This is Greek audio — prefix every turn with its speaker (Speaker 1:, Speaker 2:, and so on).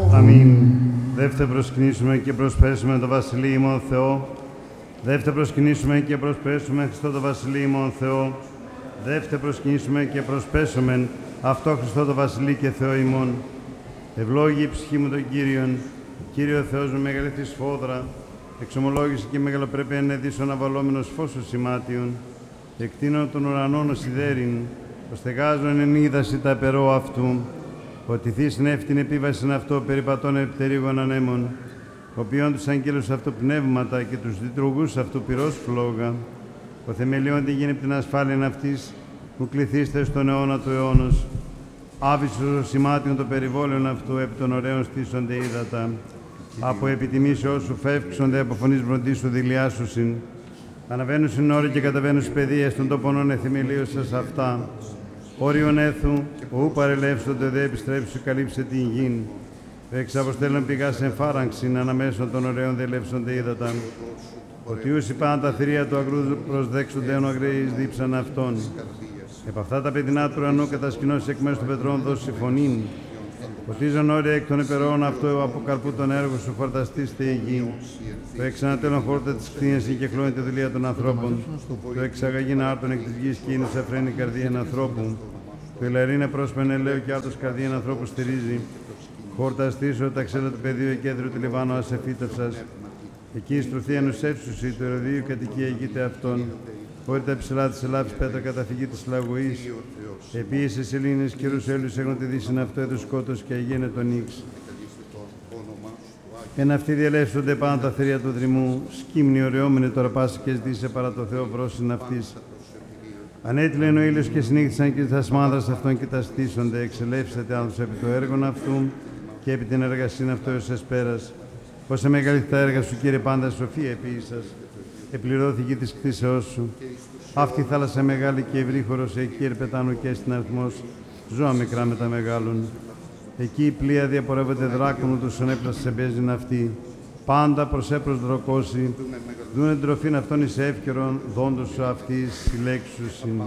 Speaker 1: Αμήν. Δεύτε προσκυνήσουμε και προσπέσουμε το Βασιλείο ημών Θεό. Δεύτε προσκυνήσουμε και προσπέσουμε Χριστό το Βασιλείο ημών Θεό. Δεύτε προσκυνήσουμε και προσπέσουμε αυτό Χριστό το Βασιλείο και Θεό ημών. Ευλόγη η ψυχή μου τον Κύριον. Κύριο Θεός μου μεγαλύτερη σφόδρα. Εξομολόγησε και μεγαλοπρέπεια ενεδίσω αναβαλόμενος φως σημάτιον. Εκτείνω των ουρανών ως σιδέριν. Προστεγάζον εν είδαση τα περό αυτού. Ότι θύσιν εύτην επίβασιν αυτό περιπατών επιτερίγων ανέμων. Οποίον τους αγγέλους αυτού πνεύματα και τους λειτουργούς αυτού πυρός φλόγα. Ο θεμελιών τη γίνει την ασφάλεια αυτής που κληθείστε στον αιώνα του αιώνος. Άβυσος σημάτιον το περιβόλαιον αυτού επί των ωραίων στήσονται ύδατα. Από επιτιμήσεώς σου φεύξονται από φωνής βροντής σου δηλιάσουσιν. Αναβαίνουν στην όρη και καταβαίνουν στις παιδείες των τοπονών εθιμελίωσας αυτά. Όριον έθου, ου παρελεύσονται δε επιστρέψου καλύψε την γην. Εξ αποστέλων πηγάς εν φάραγξην, αναμέσων των ωραίων δε λεύσονται ύδατα. Ότι ούσι πάντα θηρία του αγρού προσδέξονται εν αγραίης δίψαν αυτών. Επ' αυτά τα παιδινά του ουρανού κατασκηνώσει εκ μέσω των πετρών δώσει φωνήν. Ποτίζον όρια εκ των υπερών αυτού από καρπού των έργων σου φορταστήστε η γη. Το εξανατέλων χόρτα της κτίνιας εγκεκλώνει τη δουλεία των ανθρώπων. Το εξαγαγήν άρτων εκ της γης και είναι σαφραίνει καρδίαν ανθρώπου. Το ηλαρίνε πρόσπεν ελαίου και άρτος καρδίαν ανθρώπου στηρίζει. Χορταστήσω τα ξέλα του πεδίου εκέντρου του Λιβάνου ασεφύτευσας. Εκεί η στρουθή ενουσέψουσι του Ηρωδίου κατοικία ηγείται αυτών. Χώρη τα ψηλά της Ελλάδης πέτρα καταφυγή της λαγωής. Επίσης σελήνες καιρούς έλους έχουν τη δύσιν αυτό έδους σκότος και αγίνε τον ίξ. Εν αυτοί διαλέψονται πάνω τα θηρία του δρυμού, σκύμνοι ωραιόμενοι τώρα πάση και ζητήσε παρά το Θεό βρόσιν αυτής. Ανέτειλεν ο ήλιος και συνήχθησαν και τα σμάδρας αυτών και τα στήσονται, εξελεύσατε άνθρωπος επί το έργον αυτού και επί την εργασία αυτού έως εσπέρας. Όσα μεγαλύτερα τα έργα σου, Κύριε, πάντα σοφία επίησας. Επληρώθηκε της κτήσεώς σου. Αυτή η θάλασσα μεγάλη και ευρύχωρος, εκεί ερπετάνου και στην αριθμός, ζώα μικρά με τα μεγάλων. Εκεί η πλοία διαπορεύονται δράκονου τους ονέπλας σε μπέζιν αυτή. Πάντα προσέπρος δροκώσει, δούνε τροφήν αυτών εις εύκαιρον, δόντος σου αυτής συλλέξουσιν.